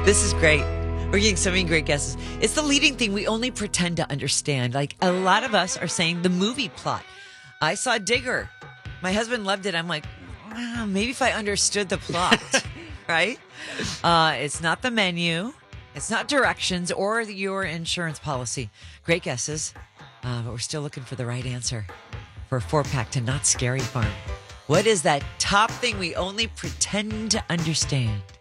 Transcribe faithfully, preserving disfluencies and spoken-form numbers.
This is great. We're getting so many great guesses. It's the leading thing we only pretend to understand. Like a lot of us are saying the movie plot. I saw Digger. My husband loved it. I'm like, wow, maybe if I understood the plot, right? Uh, it's not the menu. It's not directions or your insurance policy. Great guesses. Uh, but we're still looking for the right answer for a four-pack to Not Scary Farm. What is that top thing we only pretend to understand?